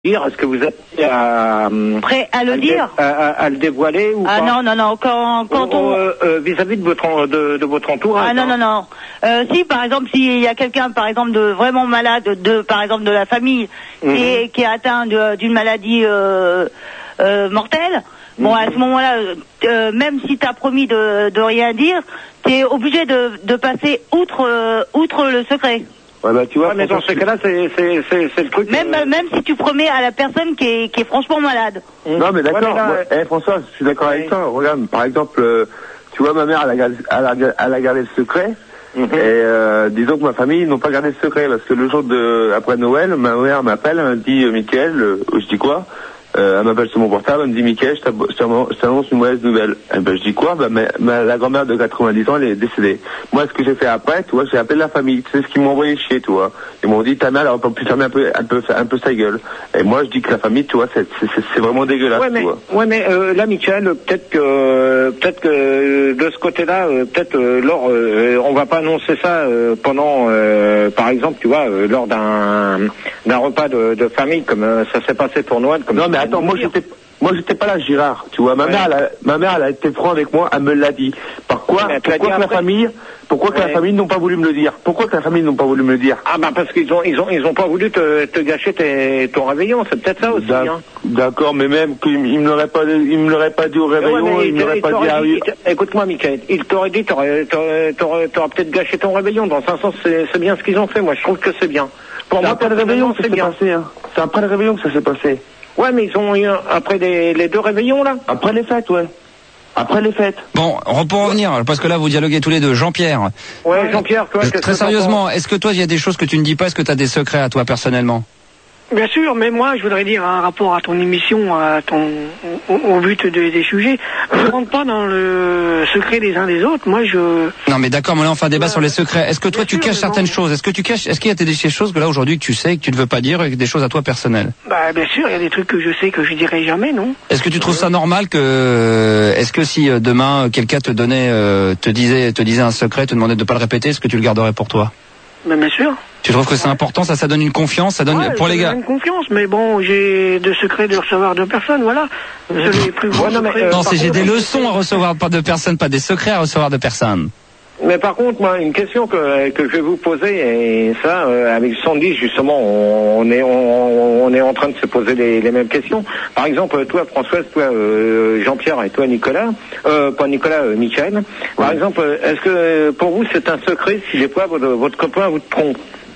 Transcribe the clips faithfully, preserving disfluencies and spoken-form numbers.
dire, est-ce que vous êtes à, prêt à le à dire à, à, à le dévoiler ou ah pas? non, non, non, quand, quand oh, on... euh, euh, vis-à-vis de votre, de, de votre entourage. Ah non, hein. non, non. Euh, si, par exemple, s'il y a quelqu'un, par exemple, de vraiment malade, de, par exemple, de la famille, Mm-hmm. qui, est, qui est atteint de- d'une maladie euh, euh, mortelle, bon, à ce moment-là, euh, même si tu as promis de, de rien dire, tu es obligé de, de passer outre, euh, outre le secret. Ouais, bah, tu vois, ouais, mais dans ce cas-là, c'est, c'est, c'est, c'est le truc. Même, euh... même si tu promets à la personne qui est, qui est franchement malade. Non, mais d'accord. Ouais, mais là, moi, euh... eh, François, je suis d'accord ouais. avec toi. Regarde, par exemple, euh, tu vois, ma mère, elle a, gardé, elle a, elle a gardé le secret. Mm-hmm. Et euh, disons que ma famille n'ont pas gardé le secret parce que le jour de après Noël, ma mère m'appelle, elle me dit euh, Mickaël, euh, je dis quoi euh, Elle m'appelle sur mon portable, elle me dit Mickaël, je t'ab- je t'annonce je t'annonce une mauvaise nouvelle. Et ben je dis quoi bah, ma, ma, la grand-mère de quatre-vingt-dix ans, elle est décédée. Moi, ce que j'ai fait après, tu vois, j'ai appelé la famille. Tu sais ce qu'ils m'ont envoyé chier, tu vois. Ils m'ont dit ta mère, elle aurait pu fermer un peu, un peu, un peu sa gueule. Et moi, je dis que la famille, tu vois, c'est, c'est, c'est vraiment dégueulasse. Ouais, mais, tu vois. ouais, mais euh, là, Mickaël, peut-être que, peut-être que euh, de ce côté-là, euh, peut-être euh, lors, euh, on va pas annoncer ça euh, pendant, euh, par exemple, tu vois, euh, lors d'un, d'un repas de, de famille, comme euh, ça s'est passé pour Noël. Comme non, mais attends, moi j'étais, moi j'étais pas là, Girard. Tu vois, ma ouais. mère, elle a, ma mère, elle a été franc avec moi, elle me l'a dit. Pourquoi, ouais, pourquoi que la famille, pourquoi ouais. que la famille n'ont pas voulu me le dire Pourquoi que la famille n'ont pas voulu me le dire Ah bah parce qu'ils ont, ils ont, ils ont pas voulu te, te gâcher tes, ton réveillon. C'est peut-être ça aussi. D'ac- hein. D'accord, mais même qu'ils me l'auraient pas, ils me l'auraient pas dit au réveillon, ouais, ils me l'auraient pas dit. À... dit écoute-moi, Mickaël, il t'aurait dit, t'aurais, t'aurais, t'aurais, t'aurais peut-être gâché ton réveillon. Dans un sens, c'est, c'est bien ce qu'ils ont fait. Moi, je trouve que c'est bien. Pour c'est moi, après le réveillon que ça s'est passé. Hein. C'est après le réveillon que ça s'est passé. Ouais, mais ils ont eu un, après les, les deux réveillons là. Après les fêtes, ouais. Après les fêtes. Bon, pour en revenir, parce que là vous dialoguez tous les deux. Jean-Pierre. Ouais, Jean-Pierre, toi, euh, très sérieusement, est-ce que toi il y a des choses que tu ne dis pas, est-ce que tu as des secrets à toi personnellement? Bien sûr, mais moi, je voudrais dire un rapport à ton émission, à ton, au, au but de, des sujets. Je ne rentre pas dans le secret des uns des autres. Moi, je. Non, mais d'accord, mais là, on fait un débat euh, sur les secrets. Est-ce que toi, tu sûr, caches certaines non. choses? Est-ce que tu caches, est-ce qu'il y a des choses que là, aujourd'hui, que tu sais, que tu ne veux pas dire, et des choses à toi personnelles? Bah, bien sûr, il y a des trucs que je sais que je dirai jamais, non? Est-ce que tu trouves ça normal que, est-ce que si euh, demain, quelqu'un te donnait, euh, te disait, te disait un secret, te demandait de pas le répéter, est-ce que tu le garderais pour toi? Bah, bien sûr. Tu trouves que c'est important, ça, ça donne une confiance, ça donne ouais, pour ça les gars. Une confiance, mais bon, j'ai de secrets de recevoir de personnes, voilà. C'est les plus gros ouais, non, mais, euh, non, c'est j'ai des leçons à recevoir pas de personnes, pas des secrets à recevoir de personnes. Mais par contre, moi, une question que que je vais vous poser, et ça, euh, avec Sandy, justement, on, on est on, on est en train de se poser les, les mêmes questions. Par exemple, toi, Françoise, toi, euh, Jean-Pierre, et toi, Nicolas, euh, pas Nicolas, euh, Mickaël. Par ouais. exemple, est-ce que pour vous, c'est un secret si des fois votre, votre copain vous trompe?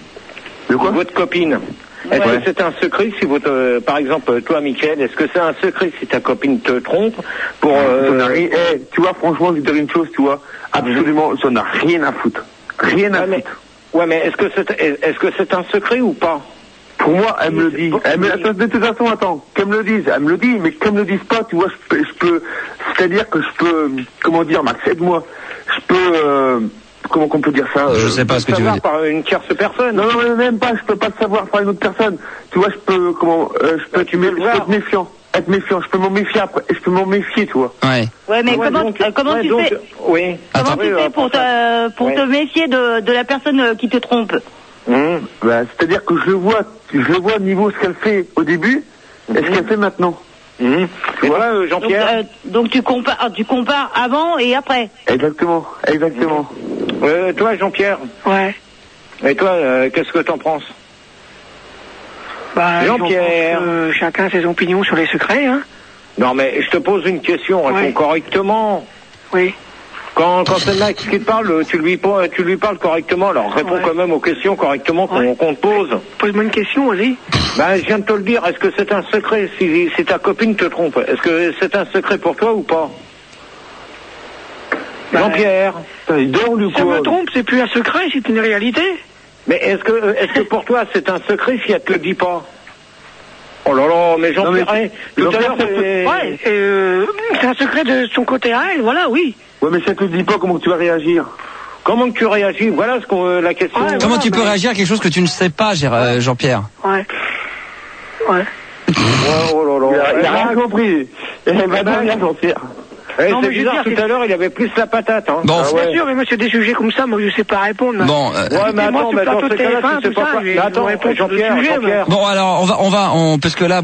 De quoi? Votre copine. Est-ce ouais. que c'est un secret si votre, euh, par exemple, toi, Mickaël, est-ce que c'est un secret si ta copine te trompe pour, euh... ça rien, hey, tu vois, franchement, je vais te dire une chose, tu vois, absolument, ça n'a rien à foutre. Rien à ouais, mais, foutre. Ouais, mais est-ce que c'est, est-ce que c'est un secret ou pas? Pour moi, elle me le dit. Elle me, attends, de toute façon, attends, qu'elle me le dise, elle me le dit, mais qu'elle me le dise pas, tu vois, je peux, je peux, c'est-à-dire que je peux, comment dire, Max, aide-moi, je peux, euh, comment qu'on peut dire ça euh, Je sais pas ce que tu veux dire. Par une tierce personne. Non, non, même pas. Je peux pas le savoir par une autre personne. Tu vois, je peux comment euh, je peux, bah, tu peux je peux être méfiant, être méfiant. Je peux m'en méfier après. Je peux m'en méfier, tu vois. Ouais. Ouais, mais ouais, comment donc, euh, comment ouais, tu donc, fais Oui. Comment Attends, tu fais pour te pour ouais. te méfier de de la personne qui te trompe? Mmh. Bah, c'est-à-dire que je le vois, je le vois au niveau ce qu'elle fait au début mmh. et ce qu'elle fait maintenant. Mmh. Tu vois, euh, Jean-Pierre. Donc, euh, donc tu compares, tu compares avant et après. Exactement, exactement. Mmh. Euh, toi, Jean-Pierre. Ouais. Et toi, euh, qu'est-ce que t'en penses? Bah, Jean-Pierre. Euh, chacun ses opinions sur les secrets, hein. Non, mais je te pose une question. Réponds ouais. correctement. Oui. Quand, quand c'est le mec qui te parle, tu lui, tu lui parles correctement. Alors réponds ouais. quand même aux questions correctement qu'on, ouais. qu'on te pose. Pose-moi une question, vas-y. Ben, je viens de te le dire. Est-ce que c'est un secret si, si ta copine te trompe? Est-ce que c'est un secret pour toi ou pas? Ben, Jean-Pierre. Il dort du coup. Si elle me trompe, c'est plus un secret, c'est une réalité. Mais est-ce que, est-ce que pour toi c'est un secret si elle te le dit pas? Oh là là, mais Jean-Pierre, hein, tout à l'heure, c'est... Ouais, euh, c'est un secret de son côté à elle, voilà, oui. Ouais, mais si elle te le dit pas, comment tu vas réagir? Comment que tu réagis? Voilà ce qu'on, la question. Ouais, comment voilà, tu peux mais... réagir à quelque chose que tu ne sais pas, euh, Jean-Pierre? Ouais. Ouais. Oh, oh là là. Il a, il a rien compris. Il va ben, rien Jean-Pierre. Eh, Non, c'est mais je veux bizarre, dire, tout à l'heure, il avait plus la patate. Hein. Bon, Ah ouais. Bien sûr, mais moi, c'est des sujets comme ça, moi, je sais pas répondre. Bon, euh, Ouais, mais Moi, attends, sur mais le dans plateau ce de cas-là, T F un, tu sais tout pas ça, quoi. je Mais vais attends, vous répondre sur Jean-Pierre, d'autres sujets, Jean-Pierre. bon alors on va on va on parce que là